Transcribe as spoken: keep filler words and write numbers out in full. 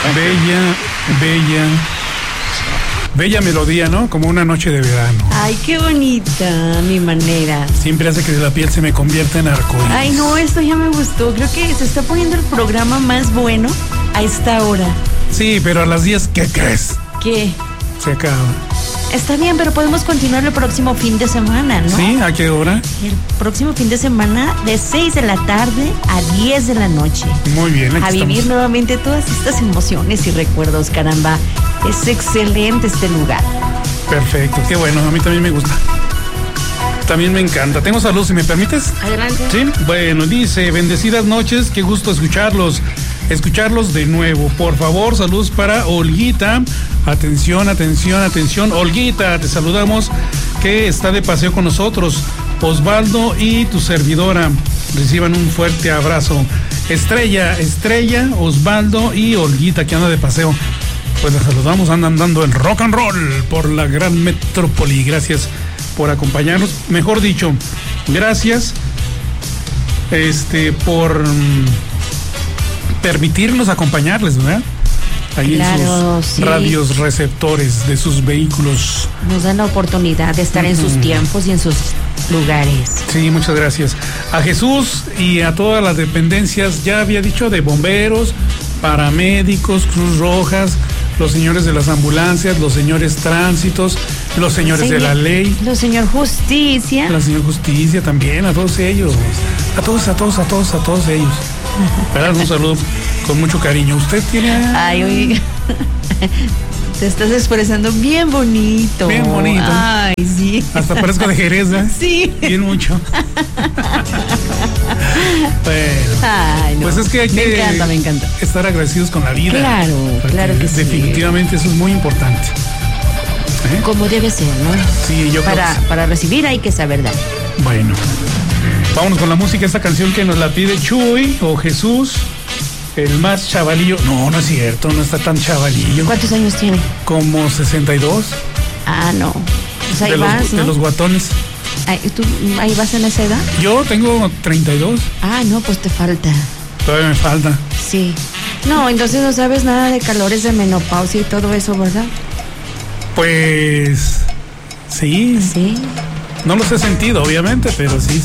Bella, bella, bella melodía, ¿no? Como una noche de verano. Ay, qué bonita, mi manera. Siempre hace que la piel se me convierta en arcoíris. Ay, no, esto ya me gustó. Creo que se está poniendo el programa más bueno a esta hora. Sí, pero a las diez, ¿qué crees? ¿Qué? Se acaba. Está bien, pero podemos continuar el próximo fin de semana, ¿no? ¿Sí? ¿A qué hora? El próximo fin de semana de seis de la tarde a diez de la noche. Muy bien. A vivir estamos. nuevamente todas estas emociones y recuerdos, caramba. Es excelente este lugar. Perfecto, qué bueno, a mí también me gusta. También me encanta. Tengo salud, si me permites. Adelante. Sí, bueno, dice, bendecidas noches, qué gusto escucharlos. Escucharlos de nuevo. Por favor, saludos para Olguita. Atención, atención, atención. Olguita, te saludamos, que está de paseo con nosotros. Osvaldo y tu servidora reciban un fuerte abrazo. Estrella, Estrella, Osvaldo y Olguita, que anda de paseo. Pues les saludamos, andan dando el rock and roll por la gran metrópoli. Gracias por acompañarnos. Mejor dicho, gracias este por um, permitirnos acompañarles, ¿verdad? Ahí Claro, en sus sí. radios receptores de sus vehículos. Nos dan la oportunidad de estar en sus tiempos y en sus lugares. Sí, muchas gracias. A Jesús y a todas las dependencias, ya había dicho, de bomberos, paramédicos, Cruz Rojas, los señores de las ambulancias, los señores tránsitos, los señores Señor, de la ley, Los señor Justicia. la señora Justicia también, a todos ellos, a todos, a todos, a todos, a todos ellos. ¿Verdad? Un saludo con mucho cariño. ¿Usted tiene? Ay, oiga. Te estás expresando bien bonito. Bien bonito. Ay, sí. Hasta parezco de Jerez, ¿verdad? Sí. Bien mucho. Bueno, Ay, no. pues es que hay me que encanta, me encanta. estar agradecidos con la vida. Claro, Porque claro que sí. definitivamente eso es muy importante. ¿Eh? Como debe ser, ¿no? Sí, yo Para, creo que para recibir hay que saber dar. sí. Bueno, vámonos con la música, esta canción que nos la pide Chuy o Jesús, el más chavalillo. No, no es cierto, no está tan chavalillo. ¿Cuántos años tiene? Como sesenta y dos. Ah, no. Pues ahí de, vas, los, ¿no? de los guatones. Ay, ¿tú ahí vas en esa edad? Yo tengo treinta y dos. Ah, no, pues te falta. Todavía me falta. Sí. No, entonces no sabes nada de calores de menopausia y todo eso, ¿verdad? Pues sí, Sí. no los he sentido, obviamente, pero sí,